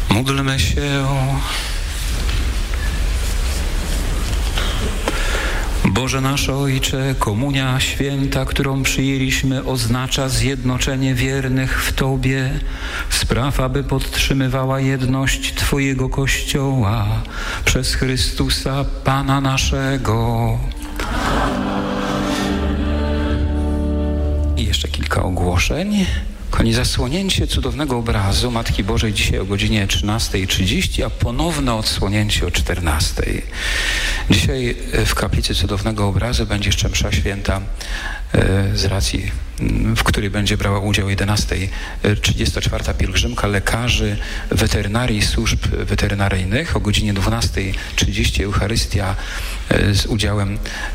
Módlmy się. Boże nasz Ojcze, komunia święta, którą przyjęliśmy, oznacza zjednoczenie wiernych w Tobie. Spraw, aby podtrzymywała jedność Twojego Kościoła przez Chrystusa, Pana naszego. I jeszcze kilka ogłoszeń. Kochani, zasłonięcie cudownego obrazu Matki Bożej dzisiaj o godzinie 13:30, a ponowne odsłonięcie o 14:00. Dzisiaj w kaplicy cudownego obrazu będzie jeszcze msza święta z racji, w której będzie brała udział 11:34 pielgrzymka lekarzy weterynarii służb weterynaryjnych. O godzinie 12:30 Eucharystia z udziałem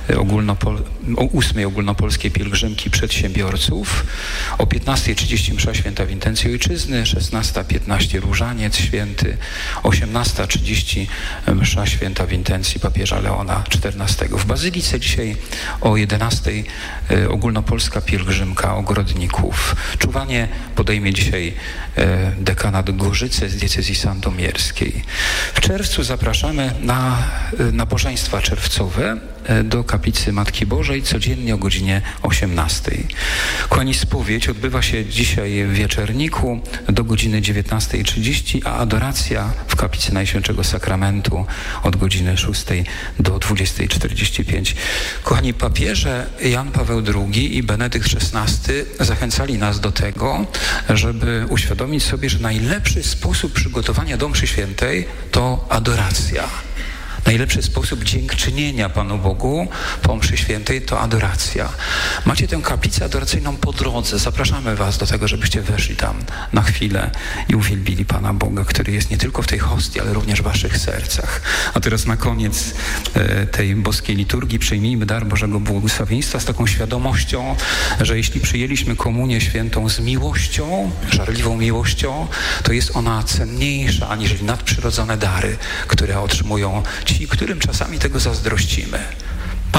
8. ogólnopolskiej pielgrzymki przedsiębiorców. O 15:30 msza święta w intencji ojczyzny, 16:15 różaniec święty, 18:30 msza święta w intencji papieża Leona XIV. W Bazylice dzisiaj o 11:00 ogólnopolska pielgrzymka ogrodników. Czuwanie podejmie dzisiaj dekanat Gorzyce z diecezji sandomierskiej. W czerwcu zapraszamy na nabożeństwa czerwcowe do kaplicy Matki Bożej codziennie o godzinie 18:00. Kochani, spowiedź odbywa się dzisiaj w Wieczerniku do godziny 19:30, a adoracja w kaplicy Najświętszego Sakramentu od godziny 6:00 do 20:45. Kochani, papieże Jan Paweł II i Benedykt XVI zachęcali nas do tego, żeby uświadomić sobie, że najlepszy sposób przygotowania do mszy świętej to adoracja. Najlepszy sposób dziękczynienia Panu Bogu po mszy świętej to adoracja. Macie tę kaplicę adoracyjną po drodze. Zapraszamy Was do tego, żebyście weszli tam na chwilę i uwielbili Pana Boga, który jest nie tylko w tej hostii, ale również w Waszych sercach. A teraz na koniec tej boskiej liturgii przyjmijmy dar Bożego błogosławieństwa z taką świadomością, że jeśli przyjęliśmy komunię świętą z miłością, żarliwą miłością, to jest ona cenniejsza aniżeli nadprzyrodzone dary, które otrzymują ci, którym czasami tego zazdrościmy.